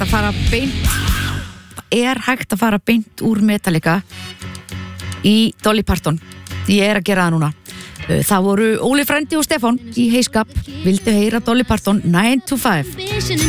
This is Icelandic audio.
hægt að fara beint úr Metallica í Dolly Parton. Ég að gera það núna. Það voru Óli frændi og Stefán í Heiskap vildu heyra Dolly Parton 9 to 5.